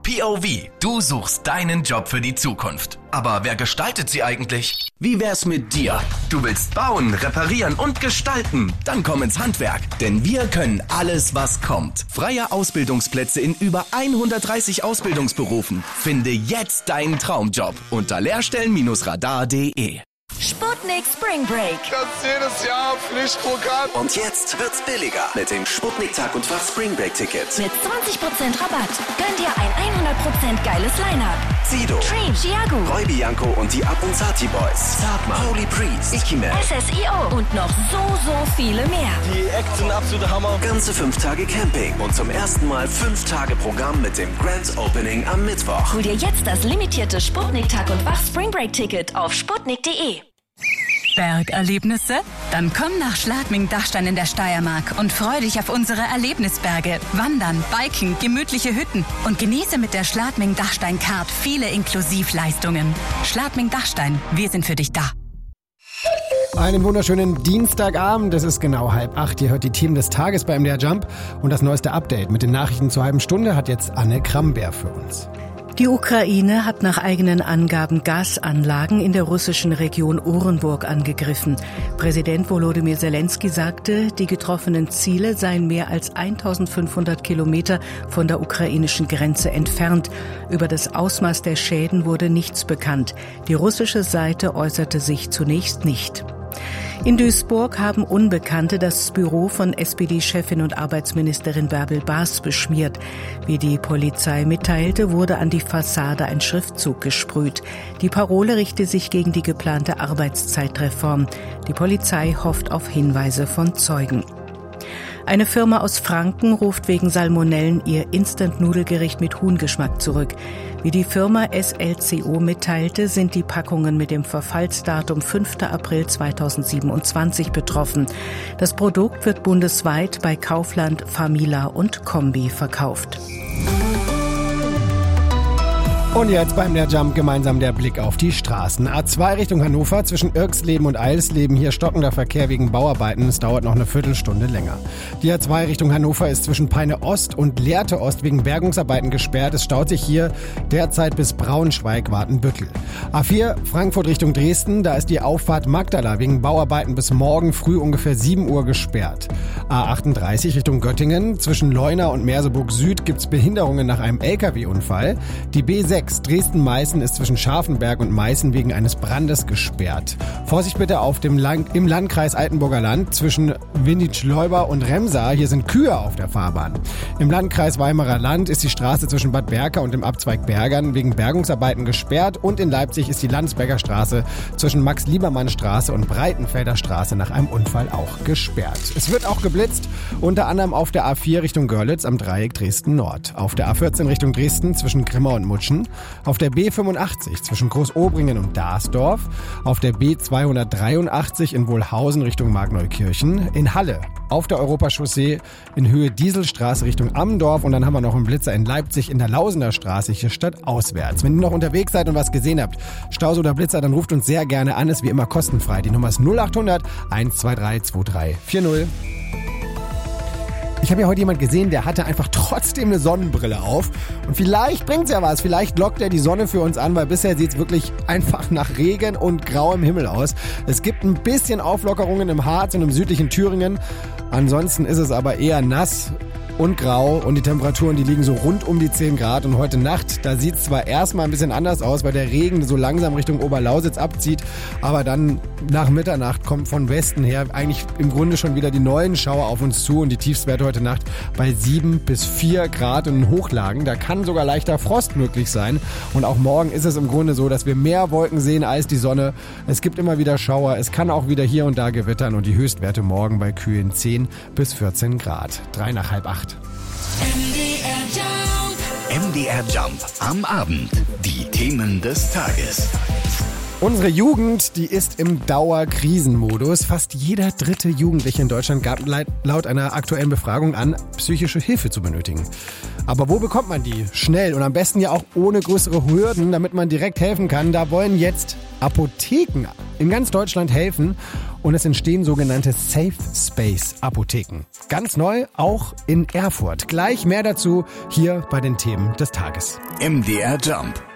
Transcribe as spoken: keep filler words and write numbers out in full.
P O V. Du suchst deinen Job für die Zukunft. Aber wer gestaltet sie eigentlich? Wie wär's mit dir? Du willst bauen, reparieren und gestalten? Dann komm ins Handwerk, denn wir können alles, was kommt. Freie Ausbildungsplätze in über hundertdreißig Ausbildungsberufen. Finde jetzt deinen Traumjob unter lehrstellen Radar punkt de. Sputnik Spring Break. Das ist jedes Jahr Pflichtprogramm. Und jetzt wird's billiger mit dem Sputnik Tag und Fach Spring Break Ticket. Mit zwanzig Prozent Rabatt. Gönn dir ein hundert Prozent geiles Line-Up. Sido, Dream, Chiago, Roy Bianco und die Abunzati Boys. Sagma, Holy Priest, Ikiman, S S I O und noch so, so viele mehr. Die Acts sind absoluter Hammer. Ganze fünf Tage Camping und zum ersten Mal fünf Tage Programm mit dem Grand Opening am Mittwoch. Hol dir jetzt das limitierte Sputnik Tag und Fach Spring Break Ticket auf sputnik punkt de. Bergerlebnisse? Dann komm nach Schladming-Dachstein in der Steiermark und freu dich auf unsere Erlebnisberge. Wandern, Biken, gemütliche Hütten und genieße mit der Schladming-Dachstein-Card viele Inklusivleistungen. Schladming-Dachstein, wir sind für dich da. Einen wunderschönen Dienstagabend, es ist genau halb acht. Ihr hört die Themen des Tages bei M D R Jump und das neueste Update mit den Nachrichten zur halben Stunde hat jetzt Anne Kramberg für uns. Die Ukraine hat nach eigenen Angaben Gasanlagen in der russischen Region Orenburg angegriffen. Präsident Volodymyr Zelensky sagte, die getroffenen Ziele seien mehr als eintausendfünfhundert Kilometer von der ukrainischen Grenze entfernt. Über das Ausmaß der Schäden wurde nichts bekannt. Die russische Seite äußerte sich zunächst nicht. In Duisburg haben Unbekannte das Büro von S P D-Chefin und Arbeitsministerin Bärbel Baas beschmiert. Wie die Polizei mitteilte, wurde an die Fassade ein Schriftzug gesprüht. Die Parole richte sich gegen die geplante Arbeitszeitreform. Die Polizei hofft auf Hinweise von Zeugen. Eine Firma aus Franken ruft wegen Salmonellen ihr Instant-Nudelgericht mit Huhngeschmack zurück. Wie die Firma S L C O mitteilte, sind die Packungen mit dem Verfallsdatum fünfter April zweitausendsiebenundzwanzig betroffen. Das Produkt wird bundesweit bei Kaufland, Famila und Kombi verkauft. Und jetzt beim der Jump gemeinsam der Blick auf die Straßen. A zwei Richtung Hannover zwischen Irksleben und Eilsleben. Hier stockender Verkehr wegen Bauarbeiten. Es dauert noch eine Viertelstunde länger. Die A zwei Richtung Hannover ist zwischen Peine Ost und Lehrte Ost wegen Bergungsarbeiten gesperrt. Es staut sich hier derzeit bis Braunschweig-Watenbüttel. A vier Frankfurt Richtung Dresden. Da ist die Auffahrt Magdala wegen Bauarbeiten bis morgen früh ungefähr sieben Uhr gesperrt. A achtunddreißig Richtung Göttingen. Zwischen Leuna und Merseburg Süd gibt's Behinderungen nach einem L K W-Unfall. Die B sechs Dresden-Meißen ist zwischen Scharfenberg und Meißen wegen eines Brandes gesperrt. Vorsicht bitte auf dem Land, im Landkreis Altenburger Land zwischen Windisch-Leuba und Remsa. Hier sind Kühe auf der Fahrbahn. Im Landkreis Weimarer Land ist die Straße zwischen Bad Berka und dem Abzweig Bergern wegen Bergungsarbeiten gesperrt. Und in Leipzig ist die Landsberger Straße zwischen Max-Liebermann-Straße und Breitenfelder Straße nach einem Unfall auch gesperrt. Es wird auch geblitzt, unter anderem auf der A vier Richtung Görlitz am Dreieck Dresden-Nord. Auf der A vierzehn Richtung Dresden zwischen Grimma und Mutschen. Auf der B fünfundachtzig zwischen Großobringen und Darsdorf, auf der B zweihundertdreiundachtzig in Wohlhausen Richtung Markneukirchen, in Halle, auf der Europachaussee in Höhe Dieselstraße Richtung Amdorf und dann haben wir noch einen Blitzer in Leipzig in der Lausener Straße hier stadtauswärts. Wenn ihr noch unterwegs seid und was gesehen habt, Staus oder Blitzer, dann ruft uns sehr gerne an, ist wie immer kostenfrei. Die Nummer ist null achthundert eins zwei drei zwei drei vier null. Ich habe ja heute jemand gesehen, der hatte einfach trotzdem eine Sonnenbrille auf. Und vielleicht bringt's ja was. Vielleicht lockt er die Sonne für uns an, weil bisher sieht's wirklich einfach nach Regen und grauem Himmel aus. Es gibt ein bisschen Auflockerungen im Harz und im südlichen Thüringen. Ansonsten ist es aber eher nass und grau und die Temperaturen, die liegen so rund um die zehn Grad. Und heute Nacht, da sieht es zwar erstmal ein bisschen anders aus, weil der Regen so langsam Richtung Oberlausitz abzieht, aber dann nach Mitternacht kommt von Westen her eigentlich im Grunde schon wieder die neuen Schauer auf uns zu und die Tiefstwerte heute Nacht bei sieben bis vier Grad in den Hochlagen. Da kann sogar leichter Frost möglich sein. Und auch morgen ist es im Grunde so, dass wir mehr Wolken sehen als die Sonne. Es gibt immer wieder Schauer, es kann auch wieder hier und da gewittern und die Höchstwerte morgen bei kühlen zehn bis vierzehn Grad. Drei nach halb acht. M D R Jump am Abend. Die Themen des Tages. Unsere Jugend, die ist im Dauerkrisenmodus. Fast jeder dritte Jugendliche in Deutschland gab laut einer aktuellen Befragung an, psychische Hilfe zu benötigen. Aber wo bekommt man die? Schnell und am besten ja auch ohne größere Hürden, damit man direkt helfen kann. Da wollen jetzt Apotheken in ganz Deutschland helfen und es entstehen sogenannte Safe Space Apotheken. Ganz neu, auch in Erfurt. Gleich mehr dazu hier bei den Themen des Tages. M D R Jump.